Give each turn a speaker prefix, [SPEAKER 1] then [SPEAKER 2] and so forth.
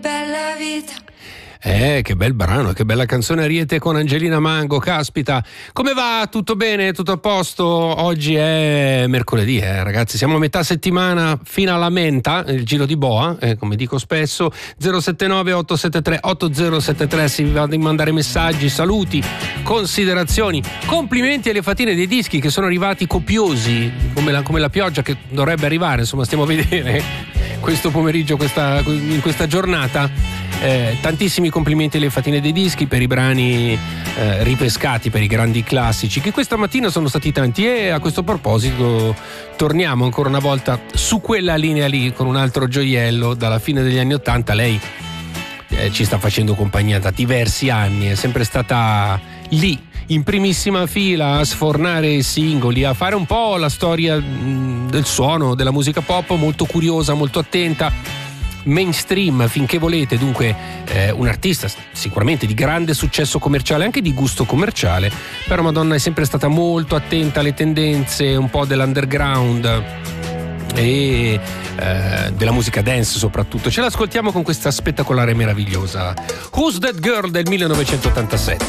[SPEAKER 1] bella vita.
[SPEAKER 2] Che bel brano, che bella canzone Ariete con Angelina Mango, caspita. Come va? Tutto bene? Tutto a posto? Oggi è mercoledì, ragazzi, siamo a metà settimana fino alla menta, il giro di boa, come dico spesso. 079 873 8073, si va a mandare messaggi, saluti, considerazioni, complimenti alle fatine dei dischi che sono arrivati copiosi, come la pioggia che dovrebbe arrivare, insomma stiamo a vedere questo pomeriggio, in questa giornata. Tantissimi complimenti alle fatine dei dischi per i brani ripescati, per i grandi classici, che questa mattina sono stati tanti, e a questo proposito torniamo ancora una volta su quella linea lì con un altro gioiello dalla fine degli anni '80. Lei ci sta facendo compagnia da diversi anni, è sempre stata lì in primissima fila a sfornare i singoli, a fare un po' la storia del suono della musica pop, molto curiosa, molto attenta, mainstream finché volete. Dunque un artista sicuramente di grande successo commerciale, anche di gusto commerciale, però Madonna è sempre stata molto attenta alle tendenze un po' dell'underground e della musica dance soprattutto. Ce l'ascoltiamo con questa spettacolare e meravigliosa Who's That Girl del 1987.